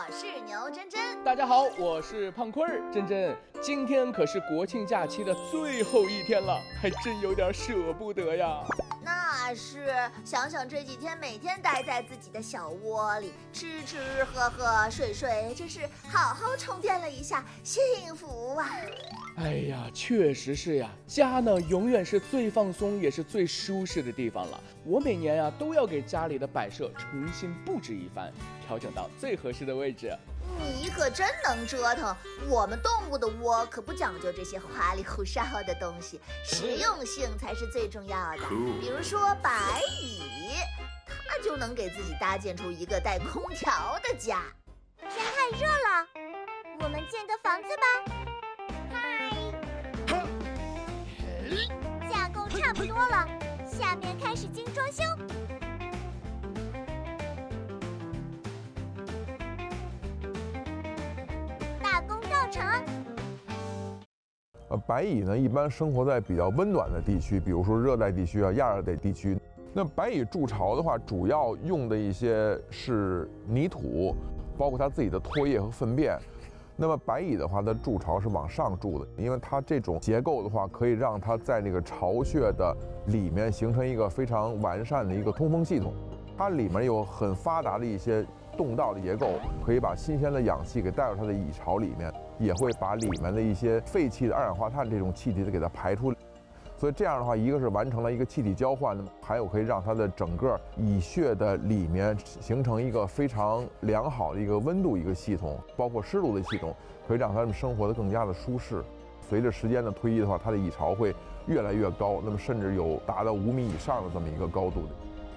是牛真真。 大家好，我是胖坤儿。真真，今天可是国庆假期的最后一天了，还真有点舍不得呀。 那是，想想这几天每天待在自己的小窝里，吃吃喝喝睡睡，真是好好充电了一下，幸福啊！ 哎呀，确实是呀，家呢永远是最放松也是最舒适的地方了。我每年呀都要给家里的摆设重新布置一番，调整到最合适的位置。 你可真能折腾，我们动物的窝可不讲究这些花里胡哨的东西，实用性才是最重要的。比如说白蚁，它就能给自己搭建出一个带空调的家。 天太热了，我们建个房子吧。嗨，架构差不多了，下面开始精装修。大功告成。 白蚁呢，一般生活在比较温暖的地区，比如说热带地区啊、亚热带地区。那白蚁筑巢的话，主要用的一些是泥土，包括它自己的唾液和粪便。那么白蚁的话，它筑巢是往上筑的，因为它这种结构的话，可以让它在那个巢穴的里面形成一个非常完善的一个通风系统。它里面有很发达的一些洞道的结构，可以把新鲜的氧气给带到它的蚁巢里面，也会把里面的一些废弃的二氧化碳这种气体给它排出。所以这样的话，一个是完成了一个气体交换，还有可以让它的整个蚁穴的里面形成一个非常良好的一个温度一个系统，包括湿度的系统，可以让它们生活得更加的舒适。随着时间的推移的话，它的蚁巢会越来越高，那么甚至有达到5米以上的这么一个高度的。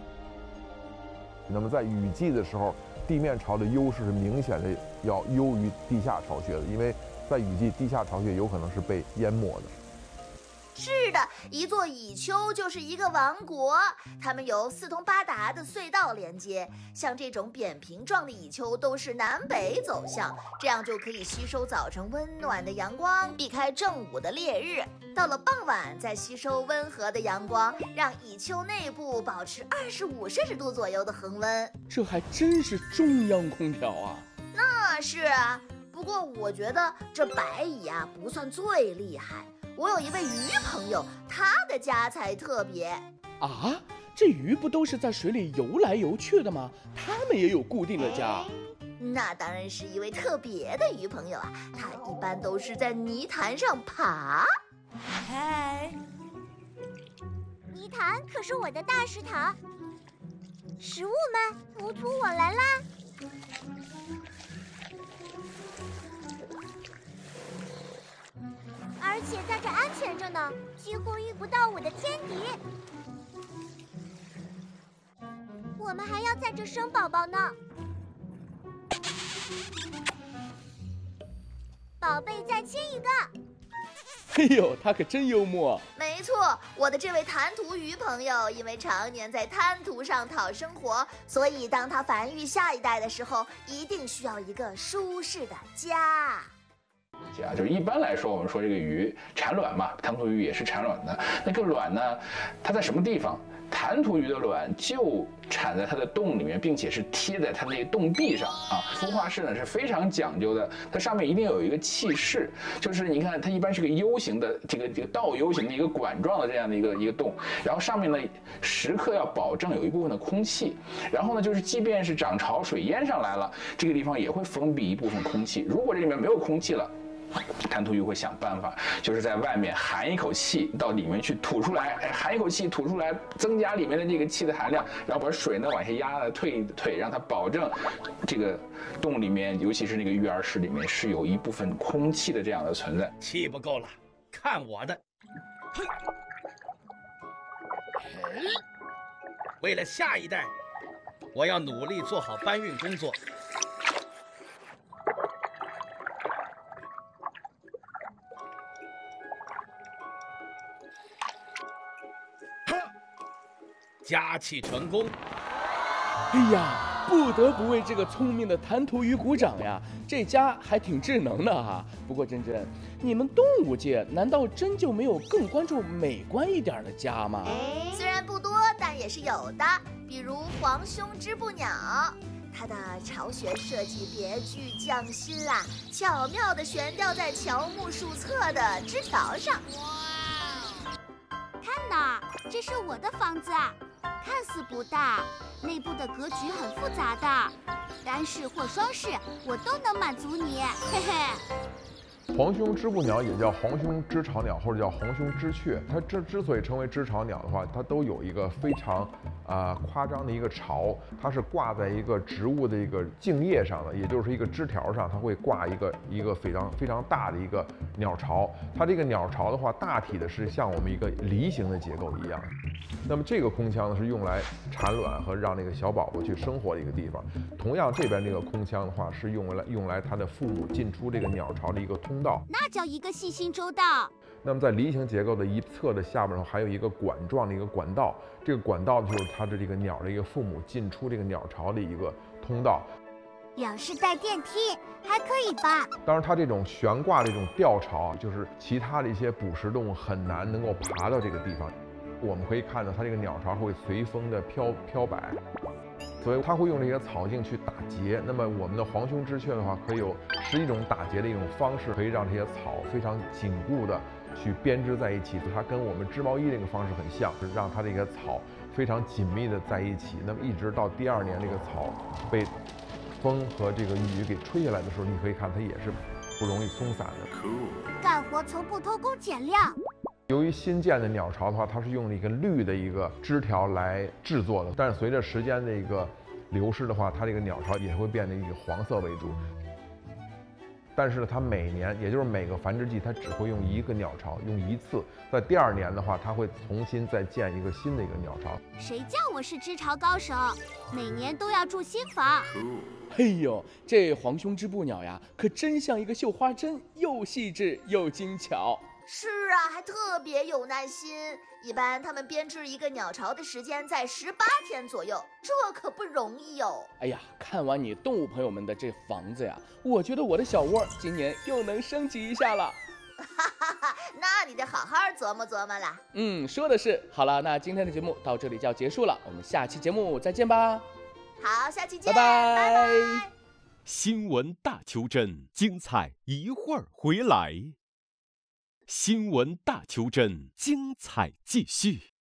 那么在雨季的时候，地面巢的优势是明显的要优于地下巢穴的，因为在雨季，地下巢穴有可能是被淹没的。 是的，一座蚁丘就是一个王国，它们由四通八达的隧道连接，像这种扁平状的蚁丘都是南北走向，这样就可以吸收早晨温暖的阳光，避开正午的烈日，到了傍晚再吸收温和的阳光，让蚁丘内部保持25摄氏度左右的恒温。 这还真是中央空调啊！ 那是啊，不过我觉得这白蚁啊不算最厉害。我有一位鱼朋友，他的家才特别啊！这鱼不都是在水里游来游去的吗？他们也有固定的家。 那当然是一位特别的鱼朋友啊，他一般都是在泥潭上爬。 嗨，泥潭可是我的大食堂，食物们，母土我来啦！而且在这安全着呢，几乎遇不到我的天敌。我们还要在这生宝宝呢。宝贝，再亲一个。 哎呦，他可真幽默。 没错，我的这位滩涂鱼朋友，因为常年在滩涂上讨生活，所以当他繁育下一代的时候，一定需要一个舒适的家。 就是一般来说，我们说这个鱼产卵嘛，滩涂鱼也是产卵的。那个卵呢，它在什么地方？滩涂鱼的卵就产在它的洞里面，并且是贴在它那个洞壁上啊。孵化室呢是非常讲究的，它上面一定有一个气室，就是你看它一般是个 U 型的这个倒 U 型的一个管状的这样的一个洞，然后上面呢时刻要保证有一部分的空气，然后呢就是即便是涨潮水淹上来了，这个地方也会封闭一部分空气。如果这里面没有空气了，滩涂鱼会想办法，就是在外面含一口气到里面去吐出来，含一口气吐出来，增加里面的这个气的含量，然后把水呢往下压了，退一退，让它保证这个洞里面，尤其是那个育儿室里面是有一部分空气的这样的存在。 气不够了，看我的！嘿，为了下一代，我要努力做好搬运工作。加气成功！ 哎呀，不得不为这个聪明的滩涂鱼鼓掌呀！这家还挺智能的哈。不过珍珍，你们动物界难道真就没有更关注美观一点的家吗？ 虽然不多，但也是有的。比如黄胸织布鸟， 它的巢穴设计别具匠心啦，巧妙地悬吊在乔木树侧的枝条上。 看哪，这是我的房子啊，看似不大，内部的格局很复杂的，单室或双室我都能满足你，嘿嘿。 黄胸织布鸟也叫黄胸知巢鸟，或者叫黄胸知雀。它之所以称为知巢鸟的话，它都有一个非常夸张的一个巢，它是挂在一个植物的一个茎叶上的，也就是一个枝条上，它会挂一个非常大的一个鸟巢。它这个鸟巢的话，大体的是像我们一个梨形的结构一样。那么这个空腔呢是用来产卵和让那个小宝宝去生活的一个地方。同样，这边这个空腔的话是用来它的父母进出这个鸟巢的一个通道。 那叫一个细心周到。 那么在梨形结构的一侧的下边上还有一个管状的一个管道，这个管道就是它的这个鸟的一个父母进出这个鸟巢的一个通道。 表示带电梯，还可以吧？ 当然，它这种悬挂的这种吊巢，就是其他的一些捕食动物很难能够爬到这个地方。我们可以看到它这个鸟巢会随风的飘摆，所以它会用这些草茎去打结。那么我们的黄胸知雀的话，可以有11种打结的一种方式，可以让这些草非常紧固的去编织在一起。它跟我们织毛衣这个方式很像，是让它这个草非常紧密的在一起。那么一直到第2年，这个草被风和这个雨给吹下来的时候，你可以看它也是不容易松散的。 干活从不偷工减料。 由于新建的鸟巢的话，它是用了一个绿的一个枝条来制作的，但是随着时间的一个流失的话，它这个鸟巢也会变得以黄色为主。但是呢，它每年，也就是每个繁殖季，它只会用一个鸟巢，用一次。在第2年的话，它会重新再建一个新的一个鸟巢。 谁叫我是织巢高手？每年都要住新房。 嘿呦，这黄胸织布鸟呀，可真像一个绣花针，又细致又精巧。 是啊，还特别有耐心。一般他们编织一个鸟巢的时间在18天左右，这可不容易哟。 哎呀，看完你动物朋友们的这房子呀，我觉得我的小窝今年又能升级一下了。 哈哈哈，那你得好好琢磨琢磨了。 说的是。好了，那今天的节目到这里就要结束了，我们下期节目再见吧。 好，下期见， 拜拜。 拜拜。 新闻大秋真，精彩一会儿回来。新闻大秋真，精彩继续。